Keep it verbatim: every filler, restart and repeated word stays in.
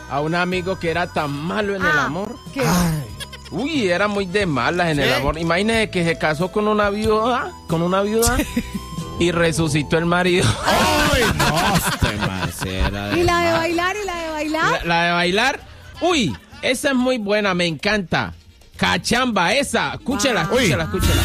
a un amigo que era tan malo en ah, el amor. ¿Qué? Ay, uy, era muy de malas en ¿Sí? el amor. Imagínese que se casó con una viuda, con una viuda y resucitó el marido. ¡Ay, no! Este macera de ¿Y la de mal. bailar? ¿Y la de bailar? La, la de bailar, uy, esa es muy buena, me encanta. Cachamba, esa. Escúchela, escúchela, escúchela.